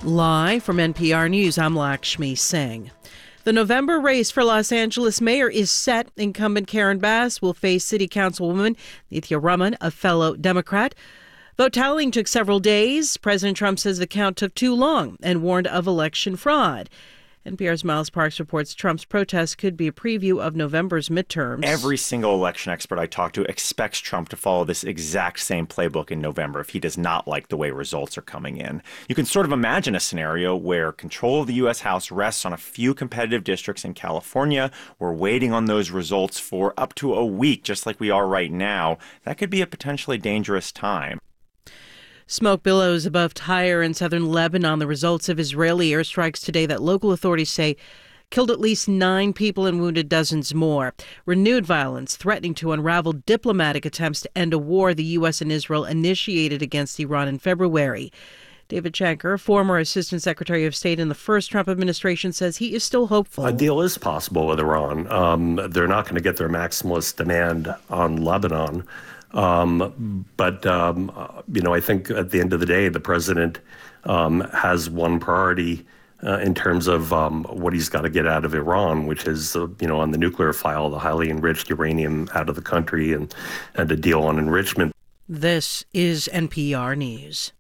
Live from NPR News, I'm Lakshmi Singh. The November race for Los Angeles mayor is set. Incumbent Karen Bass will face city councilwoman Nithya Raman, a fellow Democrat. Vote tallying took several days. President Trump says the count took too long and warned of election fraud. NPR's Miles Parks reports Trump's protest could be a preview of November's midterms. Every single election expert I talk to expects Trump to follow this exact same playbook in November if he does not like the way results are coming in. You can sort of imagine a scenario where control of the U.S. House rests on a few competitive districts in California. We're waiting on those results for up to a week, just like we are right now. That could be a potentially dangerous time. Smoke billows above Tyre in southern Lebanon. The results of Israeli airstrikes today that local authorities say killed at least 9 people and wounded dozens more. Renewed violence threatening to unravel diplomatic attempts to end a war the U.S. and Israel initiated against Iran in February. David Shanker, former Assistant Secretary of State in the first Trump administration, says he is still hopeful. A deal is possible with Iran. They're not going to get their maximalist demand on Lebanon. But I think at the end of the day, the president has one priority in terms of what he's got to get out of Iran, which is, on the nuclear file, the highly enriched uranium out of the country and a deal on enrichment. This is NPR News.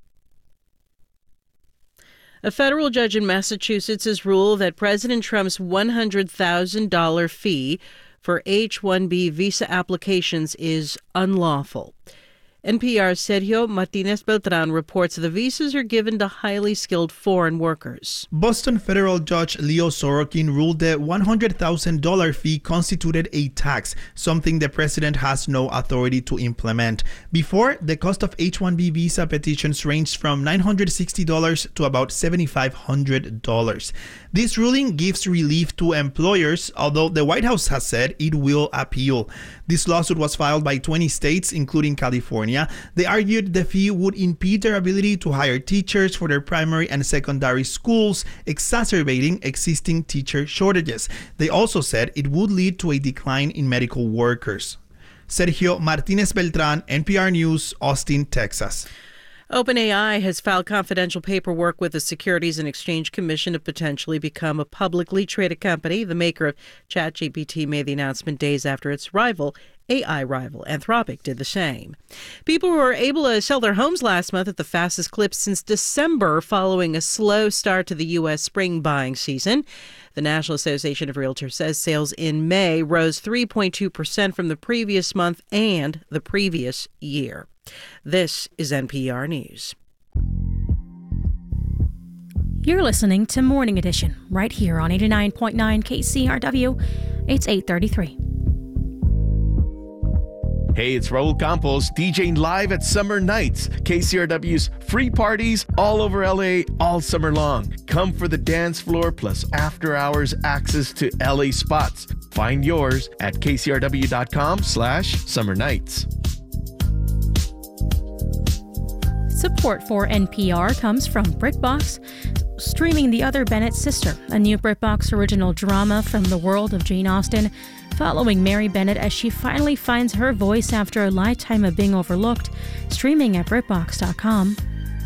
A federal judge in Massachusetts has ruled that President Trump's $100,000 fee for H-1B visa applications is unlawful. NPR's Sergio Martinez-Beltran reports the visas are given to highly skilled foreign workers. Boston federal judge Leo Sorokin ruled the $100,000 fee constituted a tax, something the president has no authority to implement. Before, the cost of H-1B visa petitions ranged from $960 to about $7,500. This ruling gives relief to employers, although the White House has said it will appeal. This lawsuit was filed by 20 states, including California. They argued the fee would impede their ability to hire teachers for their primary and secondary schools, exacerbating existing teacher shortages. They also said it would lead to a decline in medical workers. Sergio Martinez-Beltran, NPR News, Austin, Texas. OpenAI has filed confidential paperwork with the Securities and Exchange Commission to potentially become a publicly traded company. The maker of ChatGPT made the announcement days after its AI rival, Anthropic, did the same. People were able to sell their homes last month at the fastest clip since December, following a slow start to the U.S. spring buying season. The National Association of Realtors says sales in May rose 3.2% from the previous month and the previous year. This is NPR News. You're listening to Morning Edition right here on 89.9 KCRW. It's 8:33. Hey, it's Raul Campos, DJing live at Summer Nights, KCRW's free parties all over LA all summer long. Come for the dance floor plus after hours access to LA spots. Find yours at kcrw.com/summer nights. Support for NPR comes from BritBox, streaming The Other Bennett Sister, a new BritBox original drama from the world of Jane Austen, following Mary Bennett as she finally finds her voice after a lifetime of being overlooked, streaming at BritBox.com.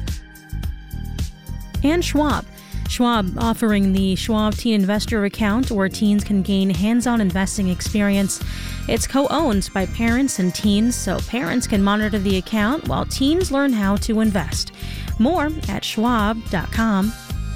And Schwab offering the Schwab Teen Investor account where teens can gain hands-on investing experience. It's co-owned by parents and teens, so parents can monitor the account while teens learn how to invest. More at Schwab.com.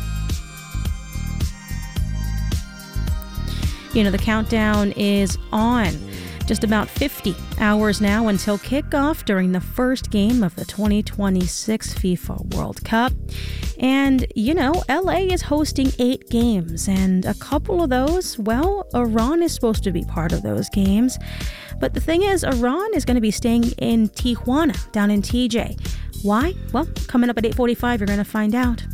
The countdown is on. Just about 50 hours now until kickoff during the first game of the 2026 FIFA World Cup. And, LA is hosting 8 games, and a couple of those, Iran is supposed to be part of those games. But the thing is, Iran is going to be staying in Tijuana, down in TJ. Why? Well, coming up at 8:45, you're going to find out.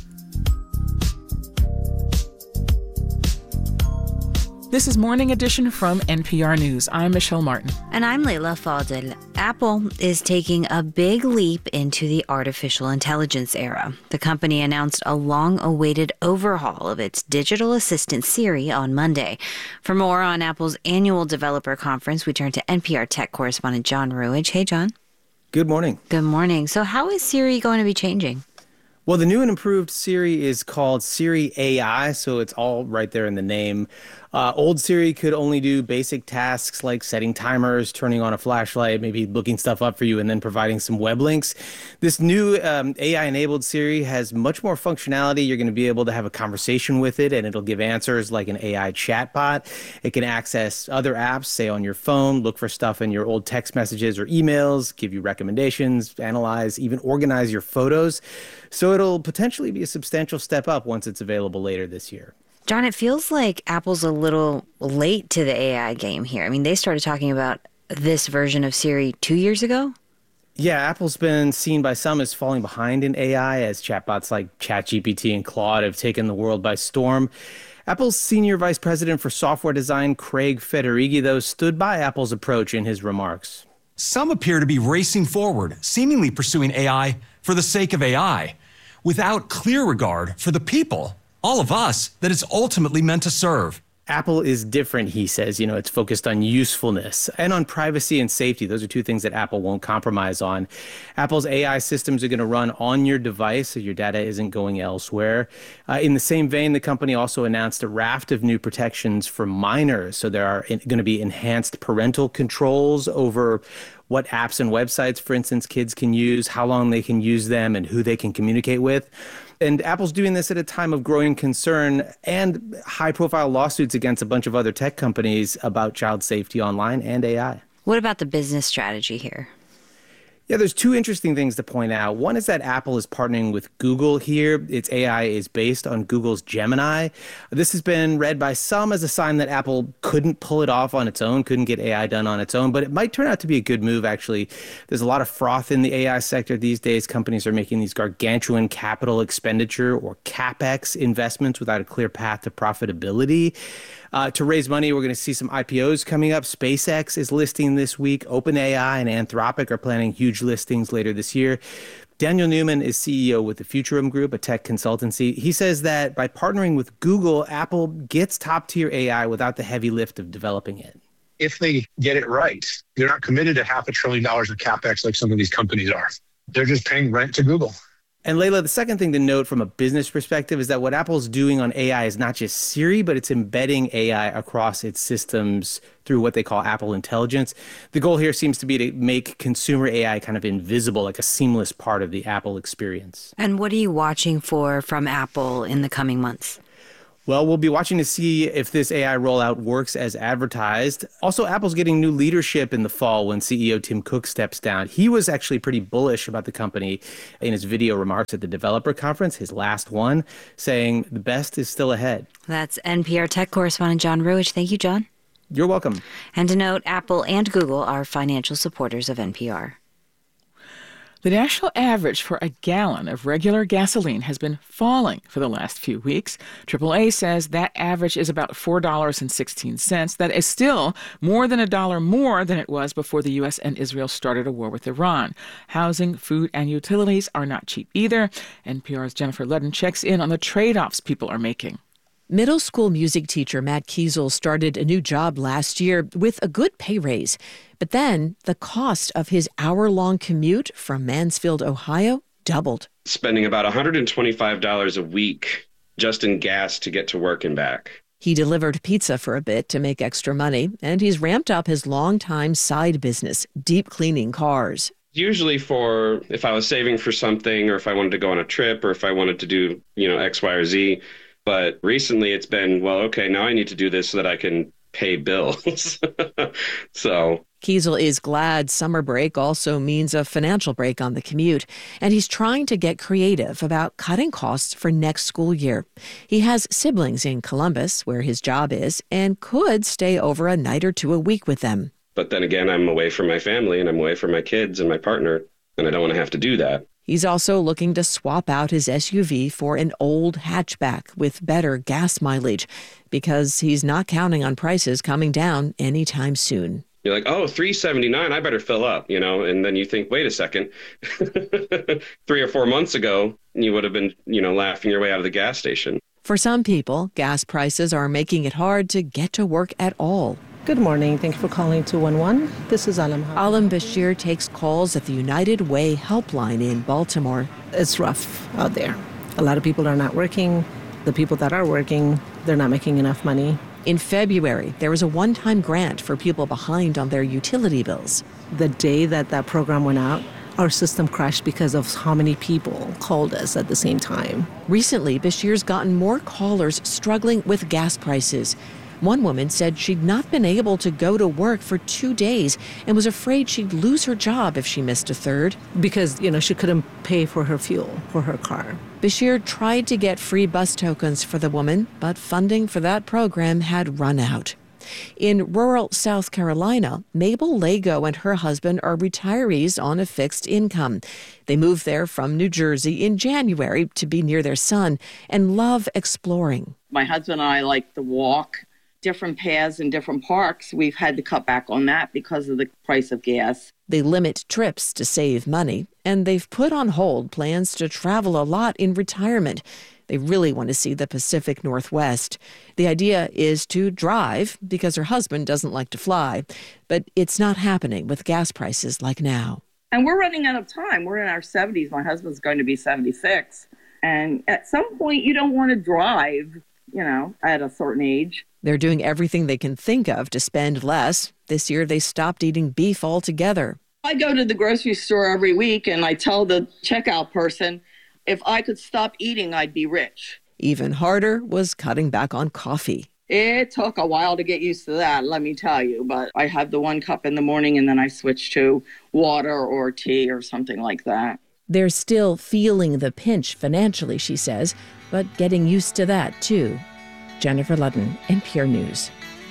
This is Morning Edition from NPR News. I'm Michelle Martin. And I'm Leila Fadel. Apple is taking a big leap into the artificial intelligence era. The company announced a long-awaited overhaul of its digital assistant Siri on Monday. For more on Apple's annual developer conference, we turn to NPR tech correspondent John Ruwage. Hey, John. Good morning. Good morning. So how is Siri going to be changing? Well, the new and improved Siri is called Siri AI, so it's all right there in the name. Old Siri could only do basic tasks like setting timers, turning on a flashlight, maybe looking stuff up for you, and then providing some web links. This new AI-enabled Siri has much more functionality. You're going to be able to have a conversation with it, and it'll give answers like an AI chatbot. It can access other apps, say on your phone, look for stuff in your old text messages or emails, give you recommendations, analyze, even organize your photos. So it'll potentially be a substantial step up once it's available later this year. John, it feels like Apple's a little late to the AI game here. I mean, they started talking about this version of Siri 2 years ago. Yeah, Apple's been seen by some as falling behind in AI as chatbots like ChatGPT and Claude have taken the world by storm. Apple's senior vice president for software design, Craig Federighi, though, stood by Apple's approach in his remarks. Some appear to be racing forward, seemingly pursuing AI for the sake of AI, without clear regard for the people, all of us, that it's ultimately meant to serve. Apple is different, he says. You know, it's focused on usefulness and on privacy and safety. Those are two things that Apple won't compromise on. Apple's AI systems are going to run on your device, so your data isn't going elsewhere. In the same vein, the company also announced a raft of new protections for minors. So there are going to be enhanced parental controls over what apps and websites, for instance, kids can use, how long they can use them, and who they can communicate with. And Apple's doing this at a time of growing concern and high-profile lawsuits against a bunch of other tech companies about child safety online and AI. What about the business strategy here? Yeah, there's two interesting things to point out. One is that Apple is partnering with Google here. Its AI is based on Google's Gemini. This has been read by some as a sign that Apple couldn't pull it off on its own, couldn't get AI done on its own, but it might turn out to be a good move, actually. There's a lot of froth in the AI sector these days. Companies are making these gargantuan capital expenditure or CapEx investments without a clear path to profitability. To raise money, we're going to see some IPOs coming up. SpaceX is listing this week. OpenAI and Anthropic are planning huge listings later this year. Daniel Newman is CEO with the Futurum Group, a tech consultancy. He says that by partnering with Google, Apple gets top-tier AI without the heavy lift of developing it. If they get it right, they're not committed to $500 billion of CapEx like some of these companies are. They're just paying rent to Google. And Layla, the second thing to note from a business perspective is that what Apple's doing on AI is not just Siri, but it's embedding AI across its systems through what they call Apple Intelligence. The goal here seems to be to make consumer AI kind of invisible, like a seamless part of the Apple experience. And what are you watching for from Apple in the coming months? Well, we'll be watching to see if this AI rollout works as advertised. Also, Apple's getting new leadership in the fall when CEO Tim Cook steps down. He was actually pretty bullish about the company in his video remarks at the developer conference, his last one, saying the best is still ahead. That's NPR tech correspondent John Ruwitch. Thank you, John. You're welcome. And to note, Apple and Google are financial supporters of NPR. The national average for a gallon of regular gasoline has been falling for the last few weeks. AAA says that average is about $4.16. That is still more than $1 more than it was before the U.S. and Israel started a war with Iran. Housing, food, and utilities are not cheap either. NPR's Jennifer Ludden checks in on the trade-offs people are making. Middle school music teacher Matt Kiesel started a new job last year with a good pay raise. But then the cost of his hour-long commute from Mansfield, Ohio, doubled. Spending about $125 a week just in gas to get to work and back. He delivered pizza for a bit to make extra money, and he's ramped up his longtime side business, deep cleaning cars. Usually for if I was saving for something or if I wanted to go on a trip or if I wanted to do, X, Y, or Z. But recently it's been, well, okay, now I need to do this so that I can pay bills. So Kiesel is glad summer break also means a financial break on the commute, and he's trying to get creative about cutting costs for next school year. He has siblings in Columbus, where his job is, and could stay over a night or two a week with them. But then again, I'm away from my family and I'm away from my kids and my partner, and I don't want to have to do that. He's also looking to swap out his SUV for an old hatchback with better gas mileage because he's not counting on prices coming down anytime soon. You're like, oh, $3.79, I better fill up, and then you think, wait a second, 3 or 4 months ago, you would have been, laughing your way out of the gas station. For some people, gas prices are making it hard to get to work at all. Good morning. Thank you for calling 211. This is Alam. Alam Bashir takes calls at the United Way helpline in Baltimore. It's rough out there. A lot of people are not working. The people that are working, they're not making enough money. In February, there was a one-time grant for people behind on their utility bills. The day that program went out, our system crashed because of how many people called us at the same time. Recently, Bashir's gotten more callers struggling with gas prices. One woman said she'd not been able to go to work for 2 days and was afraid she'd lose her job if she missed a third. Because, she couldn't pay for her fuel for her car. Bashir tried to get free bus tokens for the woman, but funding for that program had run out. In rural South Carolina, Mabel Lago and her husband are retirees on a fixed income. They moved there from New Jersey in January to be near their son and love exploring. My husband and I like to walk different paths in different parks. We've had to cut back on that because of the price of gas. They limit trips to save money, and they've put on hold plans to travel a lot in retirement. They really want to see the Pacific Northwest. The idea is to drive because her husband doesn't like to fly, but it's not happening with gas prices like now. And we're running out of time. We're in our 70s. My husband's going to be 76. And at some point, you don't want to drive, at a certain age. They're doing everything they can think of to spend less. This year, they stopped eating beef altogether. I go to the grocery store every week and I tell the checkout person, if I could stop eating, I'd be rich. Even harder was cutting back on coffee. It took a while to get used to that, let me tell you. But I have the 1 cup in the morning and then I switch to water or tea or something like that. They're still feeling the pinch financially, she says, but getting used to that, too. Jennifer Ludden, NPR News.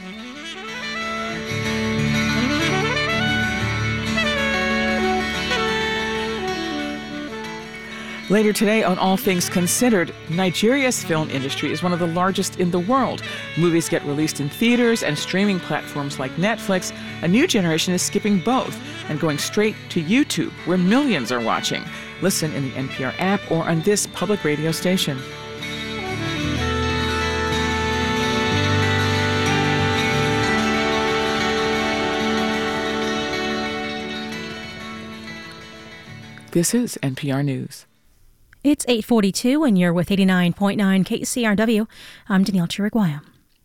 Later today on All Things Considered, Nigeria's film industry is one of the largest in the world. Movies get released in theaters and streaming platforms like Netflix. A new generation is skipping both and going straight to YouTube, where millions are watching. Listen in the NPR app or on this public radio station. This is NPR News. It's 8:42 and you're with 89.9 KCRW. I'm Danielle Chiriguaya.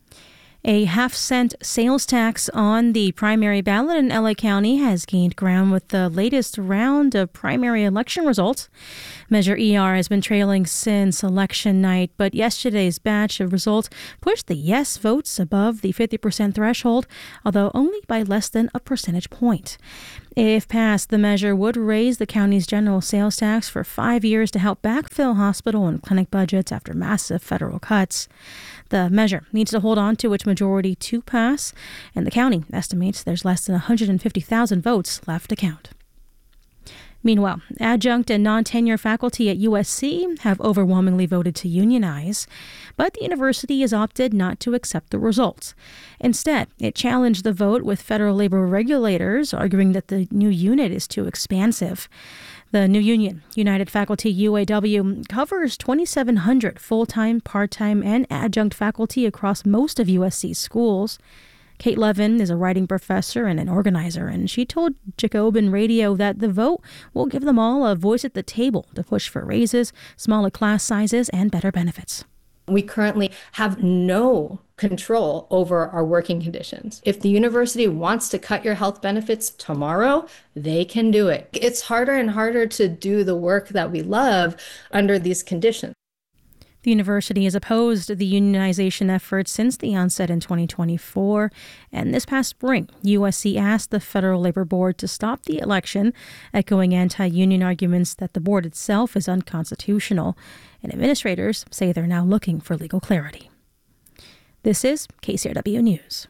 A half-cent sales tax on the primary ballot in LA County has gained ground with the latest round of primary election results. Measure ER has been trailing since election night, but yesterday's batch of results pushed the yes votes above the 50% threshold, although only by less than a percentage point. If passed, the measure would raise the county's general sales tax for 5 years to help backfill hospital and clinic budgets after massive federal cuts. The measure needs to hold on to its majority to pass, and the county estimates there's less than 150,000 votes left to count. Meanwhile, adjunct and non-tenure faculty at USC have overwhelmingly voted to unionize, but the university has opted not to accept the results. Instead, it challenged the vote with federal labor regulators, arguing that the new unit is too expansive. The new union, United Faculty UAW, covers 2,700 full-time, part-time, and adjunct faculty across most of USC's schools. Kate Levin is a writing professor and an organizer, and she told Jacobin Radio that the vote will give them all a voice at the table to push for raises, smaller class sizes, and better benefits. We currently have no control over our working conditions. If the university wants to cut your health benefits tomorrow, they can do it. It's harder and harder to do the work that we love under these conditions. The university has opposed the unionization efforts since the onset in 2024, and this past spring, USC asked the Federal Labor Board to stop the election, echoing anti-union arguments that the board itself is unconstitutional, and administrators say they're now looking for legal clarity. This is KCRW News.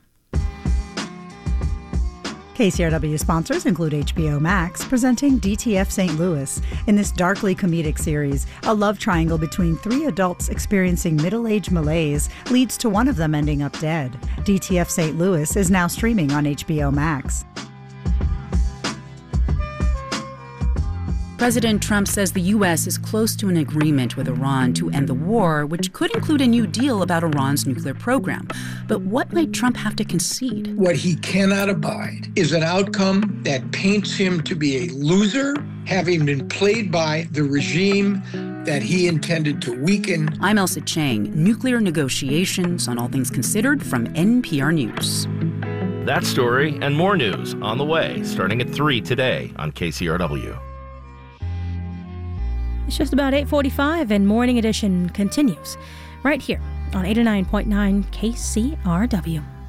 KCRW sponsors include HBO Max, presenting DTF St. Louis. In this darkly comedic series, a love triangle between three adults experiencing middle-aged malaise leads to one of them ending up dead. DTF St. Louis is now streaming on HBO Max. President Trump says the U.S. is close to an agreement with Iran to end the war, which could include a new deal about Iran's nuclear program. But what might Trump have to concede? What he cannot abide is an outcome that paints him to be a loser, having been played by the regime that he intended to weaken. I'm Elsa Chang. Nuclear negotiations on All Things Considered from NPR News. That story and more news on the way, starting at 3 today on KCRW. It's just about 8:45 and Morning Edition continues right here on 89.9 KCRW.